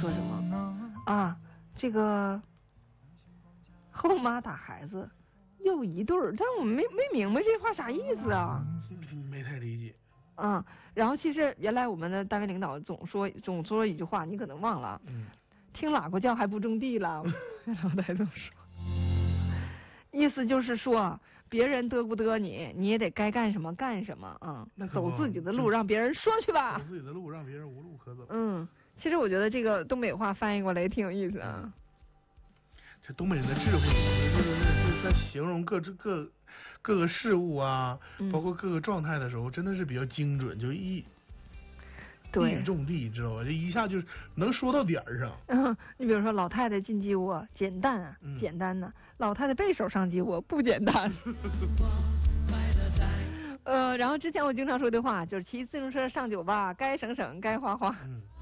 说什么啊？这个后妈打孩子又一对儿，但我没明白这话啥意思啊？ 没太理解。 然后其实原来我们的单位领导总说一句话，你可能忘了。听喇叭叫还不种地了，老太这么说。意思就是说，别人得不得你也得该干什么干什么啊。走自己的路，让别人说去吧。 走自己的路，让别人无路可走。 其实我觉得这个东北话翻译过来也挺有意思啊。 这东北人的智慧，就是在形容各个事物啊，包括各个状态的时候，真的是比较精准，就一语中的，知道吧？这一下就是能说到点儿上。 你比如说老太太进鸡窝，简单啊，简单呢。老太太背手上鸡窝，不简单。然后之前我经常说的话就是骑自行车上酒吧，该省省，该花花。